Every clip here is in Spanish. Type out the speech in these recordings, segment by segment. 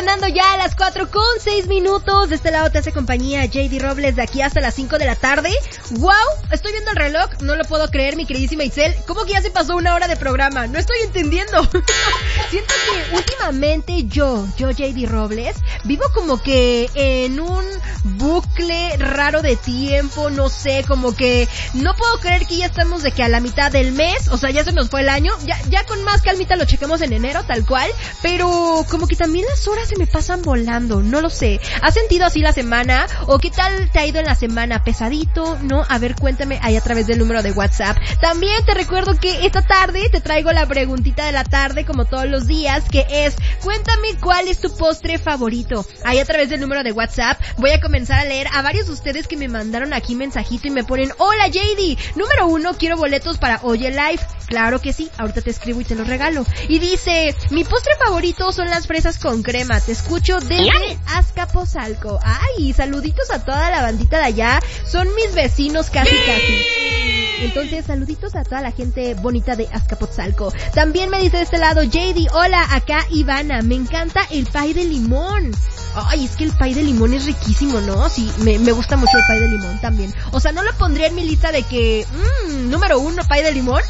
sonando ya a las 4:06. De este lado te hace compañía JD Robles de aquí hasta las 5 de la tarde. ¡Wow! Estoy viendo el reloj, no lo puedo creer, mi queridísima Itzel. ¿Cómo que ya se pasó 1 hora de programa? No estoy entendiendo. Siento que últimamente yo JD Robles, vivo como que en un bucle raro de tiempo, no sé, como que no puedo creer que ya estamos de que a la mitad del mes, o sea, ya se nos fue el año, ya con más calmita lo chequemos en enero, tal cual, pero como que también las horas se me pasan volando, no lo sé. ¿Has sentido así la semana? ¿O qué tal te ha ido en la semana? ¿Pesadito? ¿No? A ver, cuéntame ahí a través del número de WhatsApp. También te recuerdo que esta tarde te traigo la preguntita de la tarde, como todos los días, que es, cuéntame cuál es tu postre favorito. Ahí a través del número de WhatsApp voy a comenzar a leer a varios de ustedes que me mandaron aquí mensajito y me ponen, hola JD, número 1, quiero boletos para Oye Live. Claro que sí, ahorita te escribo y te los regalo. Y dice, mi postre favorito son las fresas con crema, te escucho desde Azcapotzalco. Ay, saluditos a toda la bandita de allá, son mis vecinos casi. Entonces, saluditos a toda la gente bonita de Azcapotzalco. También me dice de este lado, JD, hola, acá Ivana, me encanta el pay de limón. Ay, es que el pay de limón es riquísimo, ¿no? Sí, me gusta mucho el pay de limón también. O sea, no lo pondría en mi lista de que, número 1, pay de limón.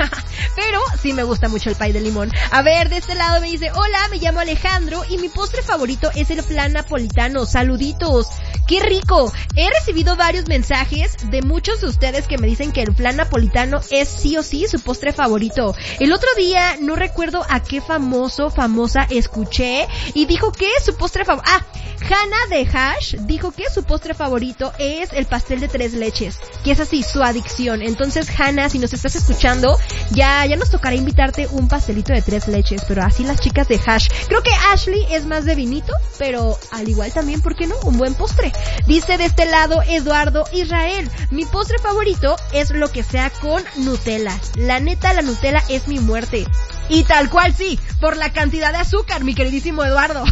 Pero sí me gusta mucho el pay de limón. A ver, de este lado me dice, hola, me llamo Alejandro y mi postre favorito es el flan napolitano. Saluditos. ¡Qué rico! He recibido varios mensajes de muchos de ustedes que me dicen que el flan napolitano es sí o sí su postre favorito. El otro día, no recuerdo a qué famosa escuché y dijo que su postre favorito... Hannah de Hash dijo que su postre favorito es el pastel de 3 leches, que es así su adicción. Entonces, Hannah, si nos estás escuchando, ya nos tocará invitarte un pastelito de 3 leches, pero así las chicas de Hash. Creo que Ashley es más de vinito, pero al igual también, ¿por qué no? Un buen postre. Dice de este lado Eduardo Israel, mi postre favorito es lo que sea con Nutella. La neta, la Nutella es mi muerte. Y tal cual sí, por la cantidad de azúcar, mi queridísimo Eduardo.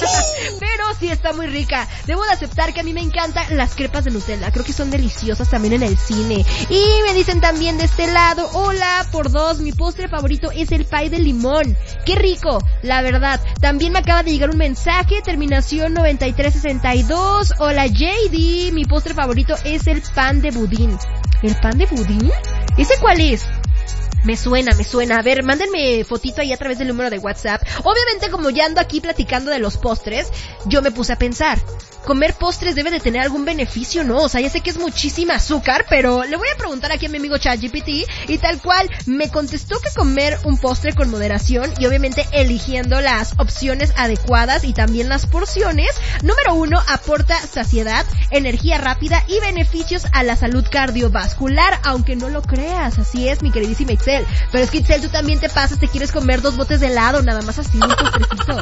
Pero sí está muy rica. Debo de aceptar que a mí me encantan las crepas de Nutella. Creo que son deliciosas también en el cine. Y me dicen también de este lado, hola, por 2, mi postre favorito es el pay de limón. ¡Qué rico! La verdad. También me acaba de llegar un mensaje, terminación 9362. Hola JD, mi postre favorito es el pan de budín. ¿El pan de budín? ¿Ese cuál es? Me suena. A ver, mándenme fotito ahí a través del número de WhatsApp. Obviamente, como ya ando aquí platicando de los postres, yo me puse a pensar, comer postres debe de tener algún beneficio, ¿no? O sea, ya sé que es muchísima azúcar, pero le voy a preguntar aquí a mi amigo ChatGPT y tal cual me contestó que comer un postre con moderación y obviamente eligiendo las opciones adecuadas y también las porciones. Número 1, aporta saciedad, energía rápida y beneficios a la salud cardiovascular, aunque no lo creas, así es, mi queridísima Itzel. Pero es que Itzel, tú también te pasas, te quieres comer 2 botes de helado, nada más así, un postrecito.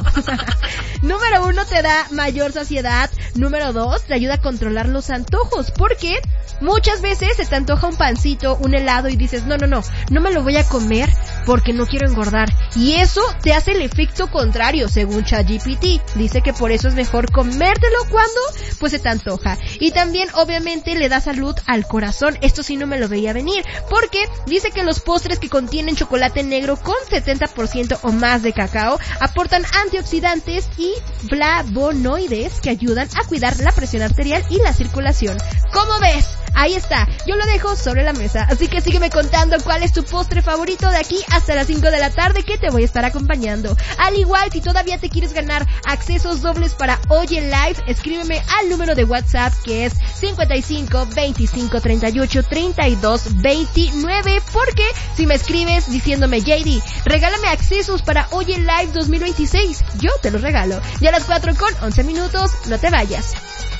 Número 1, te da mayor saciedad. Número 2, te ayuda a controlar los antojos, porque muchas veces se te antoja un pancito, un helado y dices, no me lo voy a comer porque no quiero engordar. Y eso te hace el efecto contrario, según ChatGPT. Dice que por eso es mejor comértelo cuando pues se te antoja. Y también obviamente le da salud al corazón. Esto sí no me lo veía venir, porque dice que los postres que contienen chocolate negro con 70% o más de cacao aportan antioxidantes y flavonoides que ayudan a cuidar la presión arterial y la circulación. ¿Cómo ves? Ahí está, yo lo dejo sobre la mesa, así que sígueme contando cuál es tu postre favorito de aquí hasta las 5 de la tarde, que te voy a estar acompañando. Al igual, si todavía te quieres ganar accesos dobles para Oye Live, escríbeme al número de WhatsApp que es 55 25 38 32 29, porque si me escribes diciéndome JD, regálame accesos para Oye Live 2026, yo te los regalo. Ya a las 4:11, no te vayas.